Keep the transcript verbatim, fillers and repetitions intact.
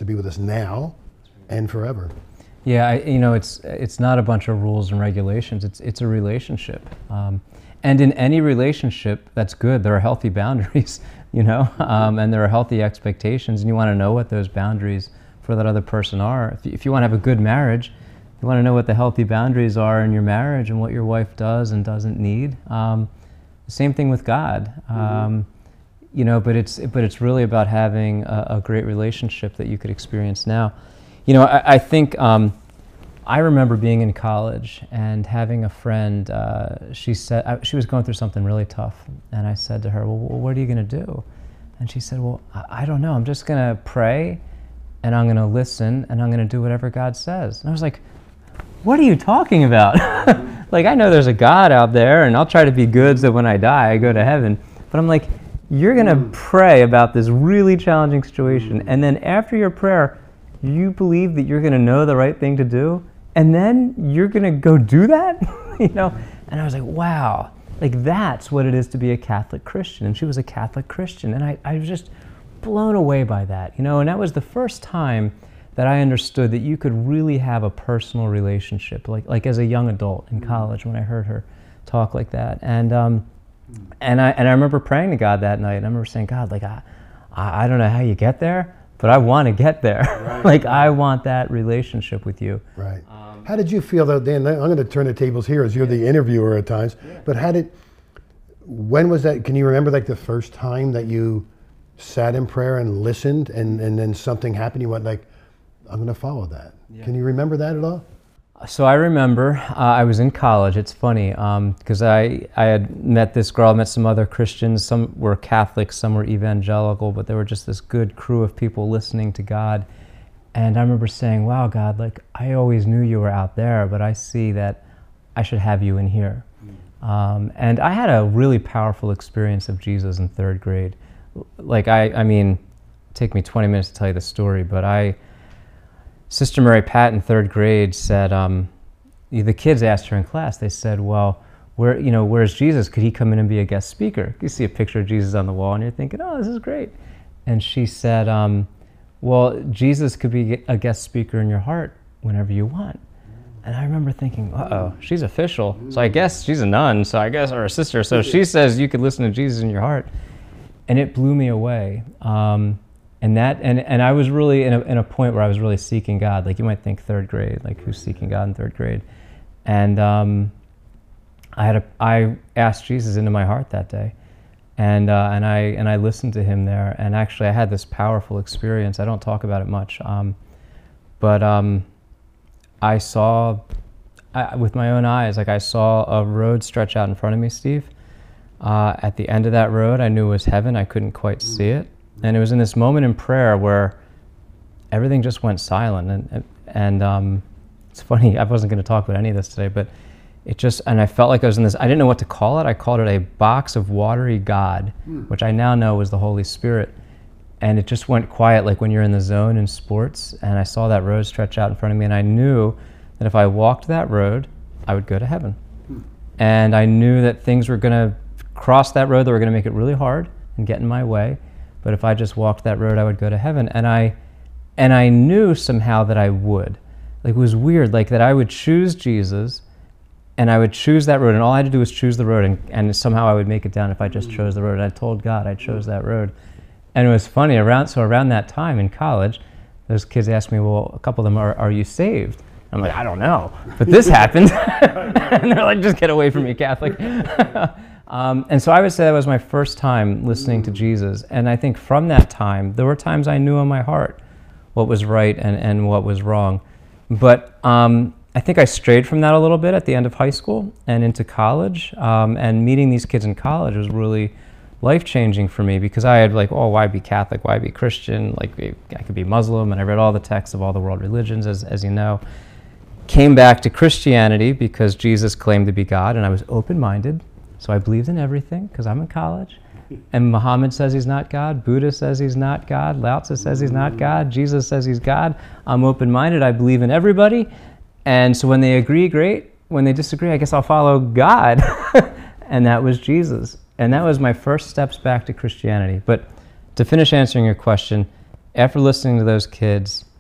to be with us now and forever. Yeah, I, you know, it's it's not a bunch of rules and regulations. It's it's a relationship, um, and in any relationship, that's good. There are healthy boundaries, you know, um, and there are healthy expectations, and you want to know what those boundaries for that other person are. If you, if you want to have a good marriage, you want to know what the healthy boundaries are in your marriage and what your wife does and doesn't need. Um, same thing with God, um, mm-hmm. you know. But it's but it's really about having a, a great relationship that you could experience now. You know, I, I think um, I remember being in college and having a friend. Uh, she said I, she was going through something really tough, and I said to her, "Well, what are you going to do?" And she said, "Well, I, I don't know. I'm just going to pray, and I'm going to listen, and I'm going to do whatever God says." And I was like, "What are you talking about? Like, I know there's a God out there, and I'll try to be good so when I die, I go to heaven." But I'm like, "You're going to pray about this really challenging situation, and then after your prayer, you believe that you're going to know the right thing to do, and then you're going to go do that?" You know? And I was like, wow, like that's what it is to be a Catholic Christian. And she was a Catholic Christian, and I, I was just blown away by that, you know? And that was the first time that I understood that you could really have a personal relationship, like like as a young adult in college when I heard her talk like that. And um, and I and I remember praying to God that night, and I remember saying, "God, like I, I don't know how you get there, but I want to get there." Right. Like, I want that relationship with you. Right. Um, how did you feel, though, Dan? I'm going to turn the tables here as you're yeah. the interviewer at times. Yeah. But how did, when was that, can you remember like the first time that you sat in prayer and listened and, and then something happened? You went like, I'm going to follow that. Yeah. Can you remember that at all? So I remember uh, I was in college. It's funny because um, I, I had met this girl, met some other Christians. Some were Catholic, some were evangelical, but there were just this good crew of people listening to God. And I remember saying, "Wow, God, like I always knew you were out there, but I see that I should have you in here." Mm. Um, and I had a really powerful experience of Jesus in third grade. Like I, I mean, take me twenty minutes to tell you the story, but I, Sister Mary Pat in third grade said, um, the kids asked her in class, they said, "Well, where, you know, where's Jesus? Could he come in and be a guest speaker?" You see a picture of Jesus on the wall and you're thinking, "Oh, this is great." And she said, um, "Well, Jesus could be a guest speaker in your heart whenever you want." And I remember thinking, uh-oh, she's official. So I guess she's a nun, so I guess, or a sister. So she says you could listen to Jesus in your heart. And it blew me away. Um, And that, and, and I was really in a, in a point where I was really seeking God. Like you might think third grade, like who's seeking God in third grade? And um, I had a, I asked Jesus into my heart that day, and uh, and I and I listened to him there. And actually, I had this powerful experience. I don't talk about it much, um, but um, I saw, I, with my own eyes, like I saw a road stretch out in front of me, Steve. Uh, at the end of that road, I knew it was heaven. I couldn't quite see it. And it was in this moment in prayer where everything just went silent. And, and um, it's funny, I wasn't going to talk about any of this today, but it just, and I felt like I was in this, I didn't know what to call it. I called it a box of watery God, mm. which I now know was the Holy Spirit. And it just went quiet, like when you're in the zone in sports. And I saw that road stretch out in front of me, and I knew that if I walked that road, I would go to heaven. Mm. And I knew that things were going to cross that road that were going to make it really hard and get in my way. But if I just walked that road, I would go to heaven. And I and I knew somehow that I would. Like, it was weird, like that I would choose Jesus, and I would choose that road, and all I had to do was choose the road, and, and somehow I would make it down if I just chose the road. And I told God I chose that road. And it was funny, around so around that time in college, those kids asked me, well, a couple of them, are, are you saved? I'm like, I don't know, but this happened. And they're like, just get away from me, Catholic. Um, and so I would say that was my first time listening to Jesus. And I think from that time, there were times I knew in my heart what was right and, and what was wrong. But um, I think I strayed from that a little bit at the end of high school and into college. Um, and meeting these kids in college was really life-changing for me, because I had like, oh, why be Catholic? Why be Christian? Like, I could be Muslim. And I read all the texts of all the world religions, as, as you know. Came back to Christianity because Jesus claimed to be God, and I was open-minded. So I believed in everything because I'm in college. And Muhammad says he's not God. Buddha says he's not God. Lao Tzu says he's not God. Jesus says he's God. I'm open-minded. I believe in everybody. And so when they agree, great. When they disagree, I guess I'll follow God. And that was Jesus. And that was my first steps back to Christianity. But to finish answering your question, after listening to those kids,